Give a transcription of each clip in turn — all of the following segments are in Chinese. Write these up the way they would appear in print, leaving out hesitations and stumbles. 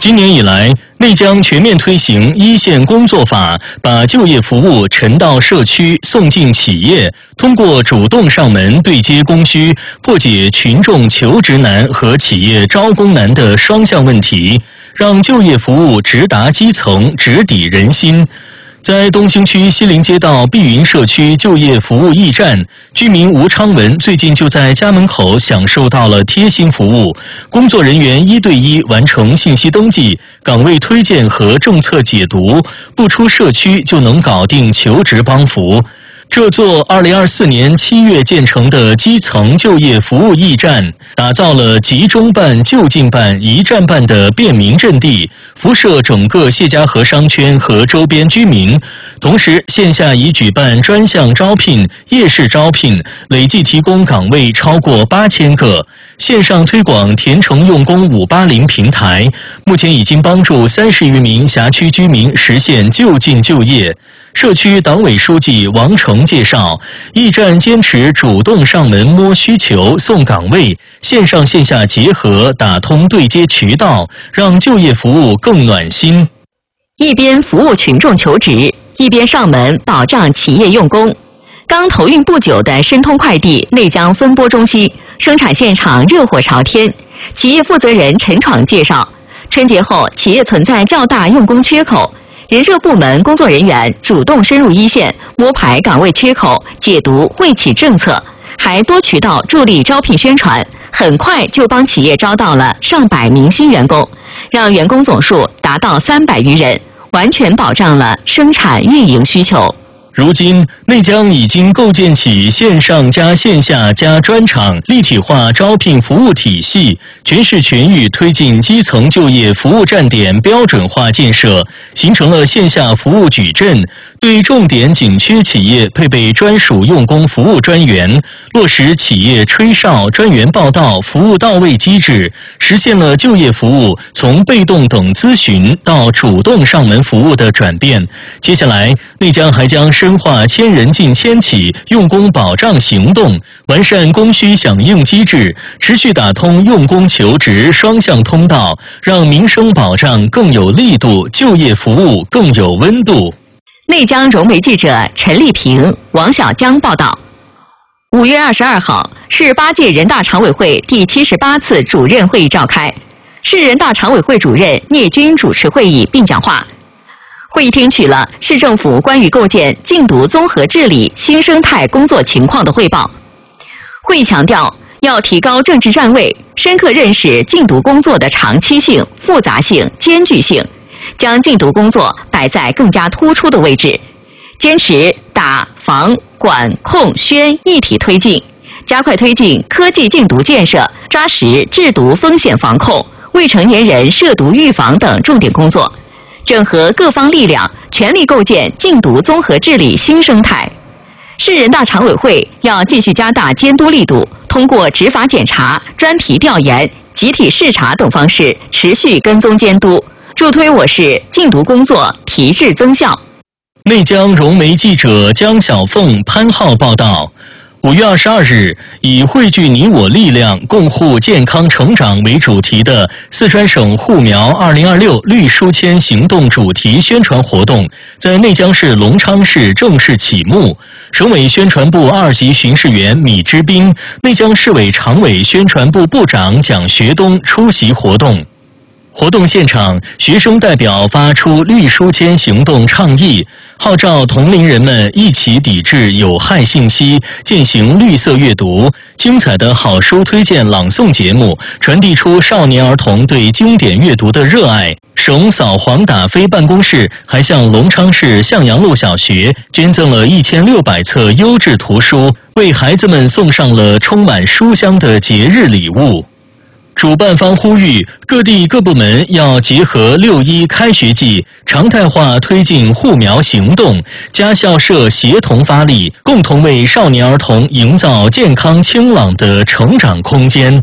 今年以来，内江全面推行一线工作法，把就业服务沉到社区，送进企业，通过主动上门对接供需，破解群众求职难和企业招工难的双向问题，让就业服务直达基层，直抵人心。在东兴区西陵街道碧云社区就业服务驿站，居民吴昌文最近就在家门口享受到了贴心服务，工作人员1对1完成信息登记、岗位推荐和政策解读，不出社区就能搞定求职帮扶。这座2024年7月建成的基层就业服务驿站，打造了集中办、就近办、一站办的便民阵地，辐射整个谢家河商圈和周边居民。同时，线下已举办专项招聘、夜市招聘，累计提供岗位超过8000个。线上推广田城用工580平台，目前已经帮助30余名辖区居民实现就近就业。社区党委书记王成介绍，驿站坚持主动上门摸需求、送岗位，线上线下结合，打通对接渠道，让就业服务更暖心。 一边服务群众求职，一边上门保障企业用工。刚投运不久的申通快递内江分拨中心生产现场热火朝天，企业负责人陈闯介绍，春节后企业存在较大用工缺口，人社部门工作人员主动深入一线，摸排岗位缺口，解读惠企政策，还多渠道助力招聘宣传，很快就帮企业招到了上百名新员工，让员工总数达到300余人，完全保障了生产运营需求。 如今，内江已经构建起线上加线下加专场立体化招聘服务体系，全市全域推进基层就业服务站点标准化建设，形成了线下服务矩阵，对重点紧缺企业配备专属用工服务专员，落实企业吹哨、专员报到、服务到位机制，实现了就业服务从被动等咨询到主动上门服务的转变。接下来，内江还将深化千人进千企用工保障行动，完善供需响应机制，持续打通用工求职双向通道，让民生保障更有力度，就业服务更有温度。 内江融媒记者陈丽萍、王小江报道。5月22号，市8届人大常委会第78次主任会议召开，市人大常委会主任聂军主持会议并讲话。会议听取了市政府关于构建禁毒综合治理新生态工作情况的汇报。会议强调，要提高政治站位，深刻认识禁毒工作的长期性、复杂性、艰巨性，将禁毒工作摆在更加突出的位置，坚持打、防、管、控、宣一体推进，加快推进科技禁毒建设，抓实制毒风险防控、未成年人涉毒预防等重点工作，整合各方力量，全力构建禁毒综合治理新生态。市人大常委会要继续加大监督力度，通过执法检查、专题调研、集体视察等方式，持续跟踪监督，助推我市禁毒工作提质增效。 内江融媒记者江小凤、潘浩报道。5月22日，以汇聚你我力量，共护健康成长为主题的四川省护苗2026绿书签行动主题宣传活动在内江市隆昌市正式启幕。省委宣传部2级巡视员米之斌、内江市委常委宣传部部长蒋学东出席活动。活动现场，学生代表发出绿书签行动倡议，号召同龄人们一起抵制有害信息，践行绿色阅读。精彩的好书推荐朗诵节目，传递出少年儿童对经典阅读的热爱。省扫黄打非办公室还向隆昌市向阳路小学捐赠了1600册优质图书，为孩子们送上了充满书香的节日礼物。主办方呼吁各地各部门要结合6·1开学季，常态化推进护苗行动，家校社协同发力，共同为少年儿童营造健康清朗的成长空间。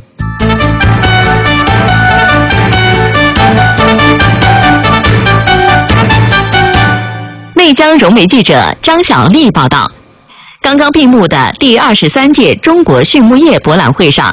内江融媒记者张小丽报道。刚刚闭幕的第23届中国畜牧业博览会上，